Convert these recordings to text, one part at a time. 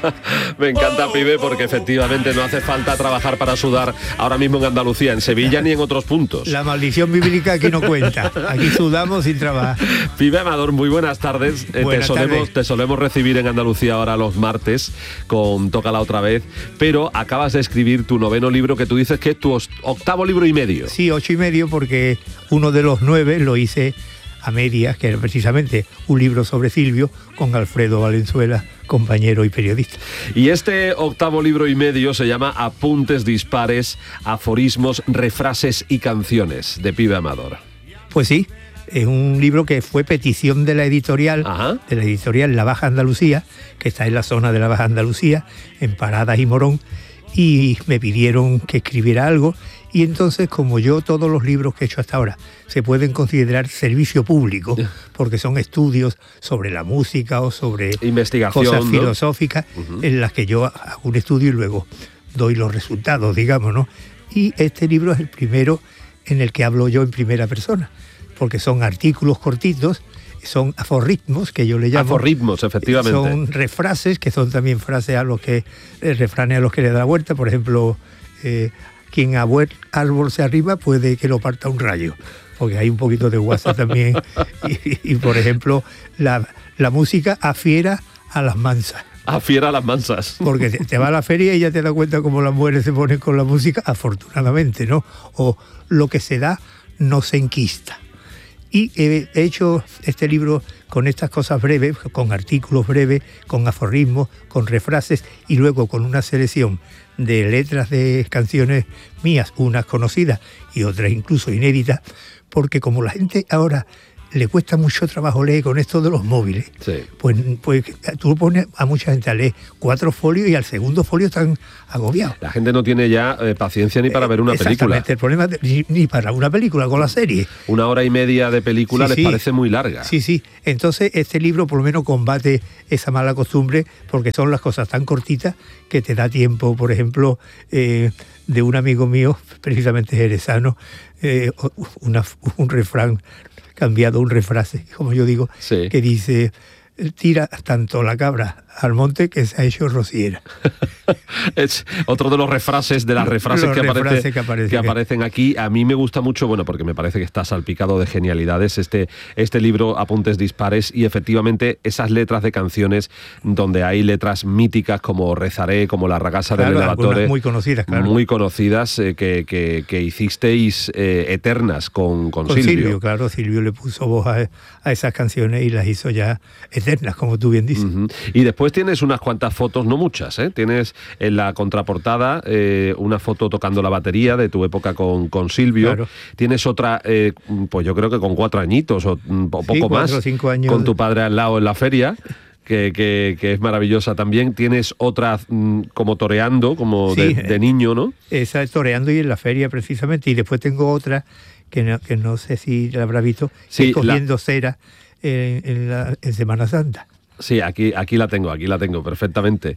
Me encanta, pibe, porque efectivamente no hace falta trabajar para sudar ahora mismo en Andalucía, en Sevilla ni en otros puntos. La maldición bíblica aquí no cuenta. Aquí sudamos sin trabajar. Pibe Amador, muy buenas tardes. Te solemos recibir en Andalucía ahora los martes con Tócala otra vez, pero acabas de escribir tu 9º libro, que tú dices que es tu 8º libro y medio. Sí, 8 y medio, porque uno de los 9 lo hice a medias, que era precisamente un libro sobre Silvio, con Alfredo Valenzuela, compañero y periodista. Y este 8º libro y medio se llama Apuntes dispares, aforismos, refrases y canciones, de Pibe Amador. Pues sí, es un libro que fue petición de la editorial, La Baja Andalucía, que está en la zona de la Baja Andalucía, en Paradas y Morón, y me pidieron que escribiera algo, y entonces, como yo, todos los libros que he hecho hasta ahora se pueden considerar servicio público, porque son estudios sobre la música o sobre investigación, cosas ¿no? filosóficas, en las que yo hago un estudio y luego doy los resultados, digamos, ¿no? Y este libro es el primero en el que hablo yo en primera persona, porque son artículos cortitos, son aforismos, que yo le llamo. Aforismos, efectivamente. Son refrases, que son también frases refranes a los que le da la vuelta. Por ejemplo, quien a buen árbol se arriba puede que lo parta un rayo, porque hay un poquito de guasa también. Y por ejemplo, la música afiera a las mansas. Afiera a las mansas. Porque te va a la feria y ya te das cuenta cómo las mujeres se ponen con la música, afortunadamente, ¿no? O lo que se da no se enquista. Y he hecho este libro con estas cosas breves, con artículos breves, con aforismos, con refrases, y luego con una selección de letras de canciones mías, unas conocidas y otras incluso inéditas, porque como la gente ahora le cuesta mucho trabajo leer con esto de los móviles, sí, pues tú pones a mucha gente a leer 4 folios y al segundo folio están agobiados. La gente no tiene ya paciencia ni para ver una película. Exactamente, el problema ni para una película, con la serie. 1 hora y media de película les parece muy larga. Sí, sí. Entonces este libro por lo menos combate esa mala costumbre, porque son las cosas tan cortitas que te da tiempo. Por ejemplo, de un amigo mío, precisamente jerezano, un refrán cambiado, un refrase, como yo digo, sí, que dice: tira tanto la cabra al monte que se ha hecho rociera. Es otro de los refrases, de las refrases que aparecen aquí. A mí me gusta mucho, bueno, porque me parece que está salpicado de genialidades este libro, Apuntes dispares, y efectivamente esas letras de canciones donde hay letras míticas como Rezaré, como La ragazza del elevatore, muy conocidas, claro. Muy conocidas, que hicisteis eternas con Silvio. Claro, Silvio le puso voz a esas canciones y las hizo ya eternas, como tú bien dices. Uh-huh. Y después tienes unas cuantas fotos, no muchas, ¿eh? Tienes en la contraportada una foto tocando la batería de tu época con Silvio. Claro. Tienes otra, pues yo creo que con 4 añiñitos o poco más, 4 o 5 años. con tu padre al lado en la feria. Que es maravillosa también. Tienes otra como toreando, como sí, de niño, ¿no? Esa es toreando y en la feria precisamente. Y después tengo otra que no sé si la habrá visto, sí, cogiendo cera en Semana Santa. Sí, aquí la tengo perfectamente.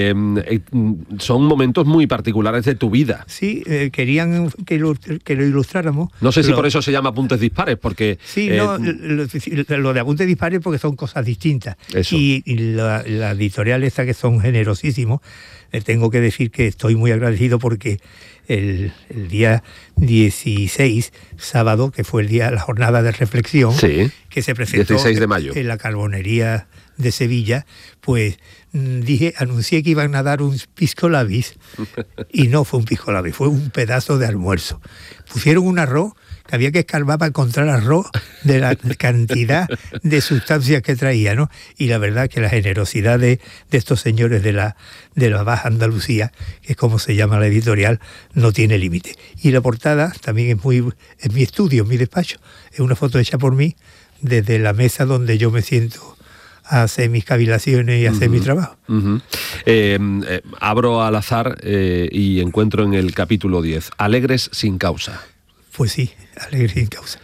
Son momentos muy particulares de tu vida. Sí, querían que lo ilustráramos. No sé si por eso se llama Apuntes dispares, porque... Sí, lo de Apuntes dispares porque son cosas distintas. Eso. Y la editorial esta, que son generosísimos, tengo que decir que estoy muy agradecido porque el día 16, sábado, que fue el día, la jornada de reflexión, sí, que se presentó 16 de mayo. En la Carbonería de Sevilla, pues anuncié que iban a dar un pisco labis y no fue un pisco labis, fue un pedazo de almuerzo. Pusieron un arroz que había que escarbar para encontrar arroz de la cantidad de sustancias que traía, ¿no? Y la verdad que la generosidad de estos señores de la Baja Andalucía, que es como se llama la editorial, no tiene límite. Y la portada también es mi estudio, mi despacho. Es una foto hecha por mí desde la mesa donde yo me siento a hacer mis cavilaciones y a hacer mi trabajo. Uh-huh. Abro al azar y encuentro en el capítulo 10, Alegres sin causa. Pues sí, alegres sin causa.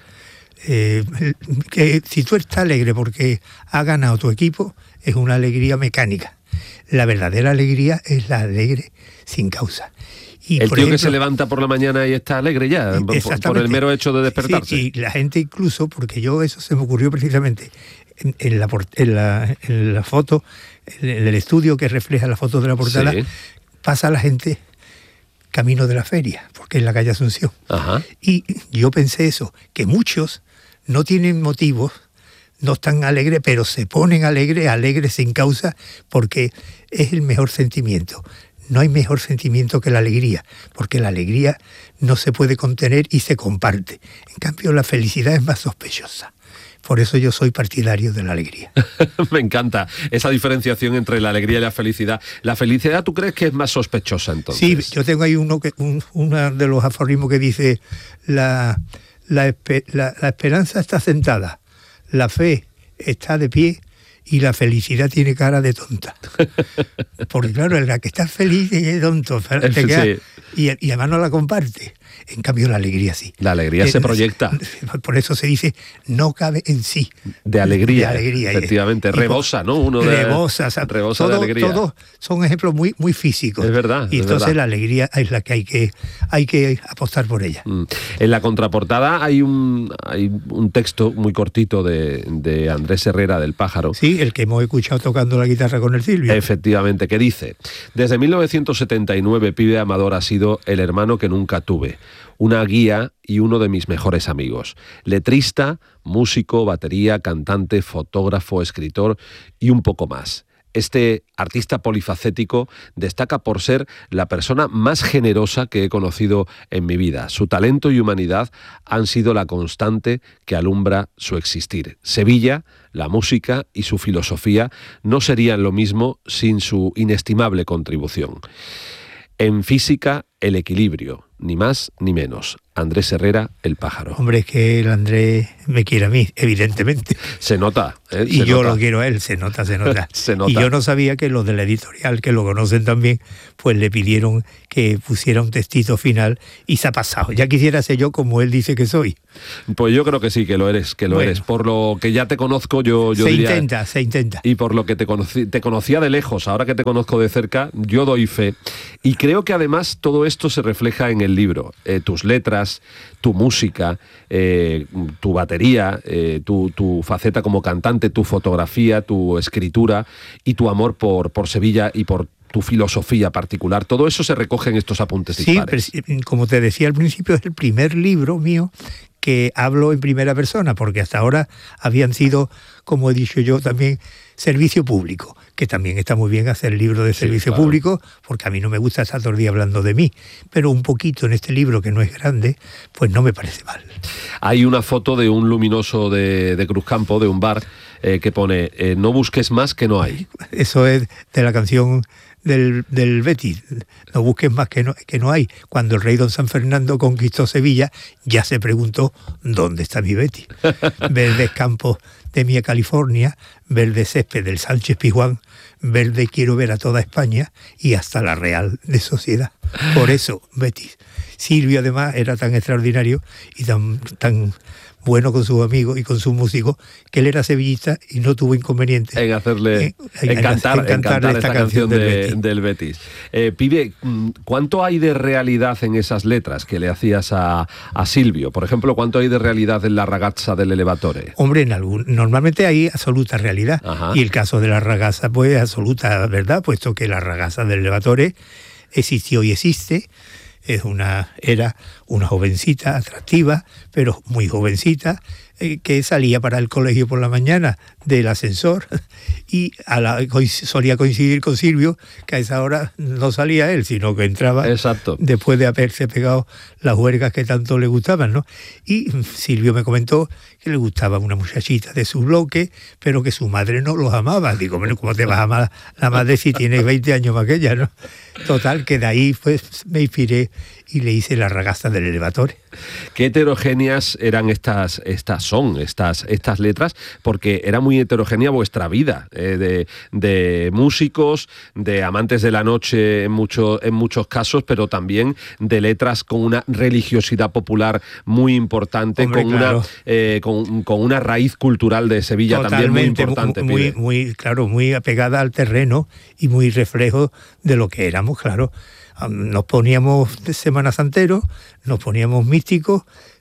Que si tú estás alegre porque ha ganado tu equipo, es una alegría mecánica. La verdadera alegría es la alegre sin causa. Y el tío que se levanta por la mañana y está alegre ya, por el mero hecho de despertarse. Sí, y la gente incluso, porque eso se me ocurrió precisamente en la foto, en el estudio que refleja la foto de la portada, sí, pasa la gente camino de la feria, porque es la calle Asunción. Ajá. Y yo pensé eso, que muchos no tienen motivos, no están alegres, pero se ponen alegres sin causa, porque es el mejor sentimiento. No hay mejor sentimiento que la alegría, porque la alegría no se puede contener y se comparte. En cambio, la felicidad es más sospechosa. Por eso yo soy partidario de la alegría. Me encanta esa diferenciación entre la alegría y la felicidad. ¿La felicidad tú crees que es más sospechosa entonces? Sí, yo tengo ahí uno de los aforismos que dice la esperanza está sentada, la fe está de pie y la felicidad tiene cara de tonta. Porque claro, el que está feliz es tonto, te queda, sí, y además no la comparte. En cambio, la alegría sí. La alegría se proyecta. Por eso se dice, no cabe en sí. De alegría, efectivamente. Rebosa, ¿no? Uno rebosa, rebosa de alegría. Todos son ejemplos muy, muy físicos. Es verdad. Y entonces la alegría es la que hay que apostar por ella. En la contraportada hay un texto muy cortito de Andrés Herrera, del Pájaro. Sí, el que hemos escuchado tocando la guitarra con el Silvio. Efectivamente, que dice: desde 1979, Pibe Amador ha sido el hermano que nunca tuve, una guía y uno de mis mejores amigos. Letrista, músico, batería, cantante, fotógrafo, escritor y un poco más. Este artista polifacético destaca por ser la persona más generosa que he conocido en mi vida. Su talento y humanidad han sido la constante que alumbra su existir. Sevilla, la música y su filosofía no serían lo mismo sin su inestimable contribución. En física, el equilibrio, ni más ni menos. Andrés Herrera, el Pájaro. Hombre, es que el Andrés me quiere a mí, evidentemente. Se nota. Y yo lo quiero a él, se nota. Se nota. Y yo no sabía que los de la editorial, que lo conocen también, pues le pidieron que pusiera un textito final y se ha pasado. Ya quisiera ser yo como él dice que soy. Pues yo creo que sí, que lo eres, eres. Por lo que ya te conozco, yo diría... Se intenta. Y por lo que te conocía de lejos, ahora que te conozco de cerca, yo doy fe. Y creo que además todo esto se refleja en el libro. Tus letras, tu música, tu batería, tu faceta como cantante, tu fotografía, tu escritura y tu amor por Sevilla y por tu filosofía particular. Todo eso se recoge en estos apuntes dispares. Sí, como te decía al principio, es el primer libro mío que hablo en primera persona, porque hasta ahora habían sido, como he dicho yo también, servicio público, que también está muy bien hacer libros de servicio público, porque a mí no me gusta estar todo el día hablando de mí, pero un poquito en este libro, que no es grande, pues no me parece mal. Hay una foto de un luminoso de Cruzcampo, de un bar, que pone, no busques más que no hay. Eso es de la canción del Betis, no busques más que no hay. Cuando el rey don San Fernando conquistó Sevilla, ya se preguntó, ¿dónde está mi Betis? Verdes campos de mi California, verde césped del Sánchez Pizjuán, verde quiero ver a toda España y hasta la Real de Sociedad. Por eso, Betis. Silvio además era tan extraordinario y tan bueno con sus amigos y con sus músicos, que él era sevillista y no tuvo inconveniente en hacerle en cantar esta canción del Betis. Pibe, ¿cuánto hay de realidad en esas letras que le hacías a Silvio? Por ejemplo, ¿cuánto hay de realidad en La ragazza del Elevatore? Hombre, normalmente hay absoluta realidad. Ajá. Y el caso de La ragazza, pues es absoluta verdad, puesto que La ragazza del Elevatore existió y existe. Era una jovencita atractiva, pero muy jovencita, que salía para el colegio por la mañana del ascensor y solía coincidir con Silvio, que a esa hora no salía él, sino que entraba. Exacto. Después de haberse pegado las huelgas que tanto le gustaban, ¿no? Y Silvio me comentó que le gustaba una muchachita de su bloque, pero que su madre no los amaba. Digo, bueno, ¿cómo te vas a amar la madre si tienes 20 años más que ella, no? Total, que de ahí pues me inspiré y le hice La ragazza del Elevatore. Qué heterogéneas eran estas letras, porque era muy heterogénea vuestra vida, de músicos, de amantes de la noche en muchos casos, pero también de letras con una religiosidad popular muy importante. Hombre, claro. con una raíz cultural de Sevilla. Totalmente, también muy importante. Muy apegada al terreno y muy reflejo de lo que éramos, claro. Nos poníamos semanas santeros, nos poníamos místicos,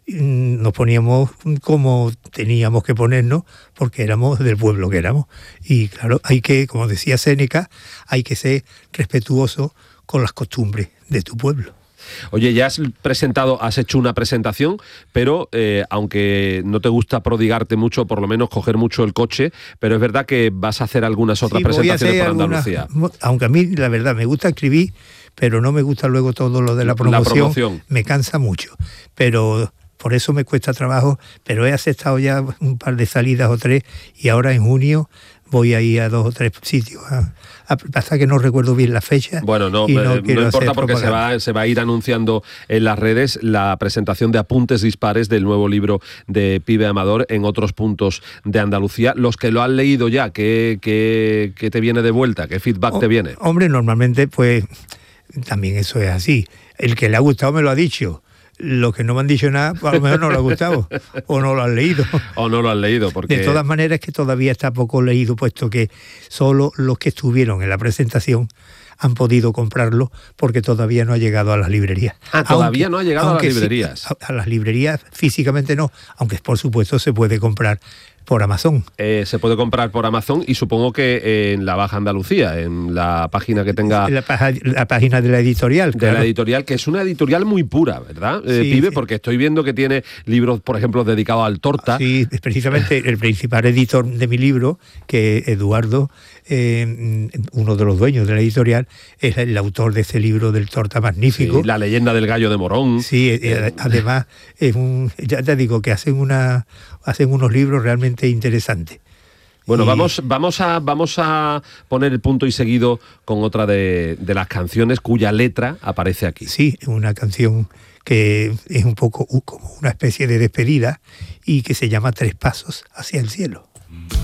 nos poníamos como teníamos que ponernos porque éramos del pueblo que éramos. Y claro, hay que, como decía Séneca, hay que ser respetuoso con las costumbres de tu pueblo. Oye, ya has hecho una presentación, pero aunque no te gusta prodigarte mucho, por lo menos coger mucho el coche, pero es verdad que vas a hacer algunas otras presentaciones por Andalucía. Aunque a mí, la verdad, me gusta escribir, pero no me gusta luego todo lo de la promoción. Me cansa mucho, pero por eso me cuesta trabajo, pero he aceptado ya un par de salidas o 3 y ahora en junio voy a ir a 2 o 3 sitios. Pasa que no recuerdo bien la fecha. Bueno, no importa porque se va a ir anunciando en las redes la presentación de Apuntes Dispares del nuevo libro de Pibe Amador en otros puntos de Andalucía. Los que lo han leído ya, ¿qué te viene de vuelta? ¿Qué feedback te viene? Hombre, normalmente pues también eso es así. El que le ha gustado me lo ha dicho. Los que no me han dicho nada, pues a lo mejor no lo ha gustado o no lo han leído. O no lo han leído, porque... De todas maneras que todavía está poco leído, puesto que solo los que estuvieron en la presentación han podido comprarlo porque todavía no ha llegado a las librerías. Todavía no ha llegado a las librerías. Sí, a las librerías físicamente no, aunque por supuesto se puede comprar por Amazon. Se puede comprar por Amazon y supongo que en la Baja Andalucía, en la página que tenga... La página de la editorial. De la editorial, que es una editorial muy pura, ¿verdad, Pibe? Sí. Porque estoy viendo que tiene libros, por ejemplo, dedicados al torta. Sí, precisamente el principal editor de mi libro, que Eduardo, uno de los dueños de la editorial, es el autor de ese libro del torta magnífico. Sí, La leyenda del gallo de Morón. Sí, además, ya te digo que hacen unos libros realmente interesantes. Bueno, vamos a poner el punto y seguido con otra de las canciones cuya letra aparece aquí. Sí, una canción que es un poco como una especie de despedida y que se llama 3 pasos hacia el cielo.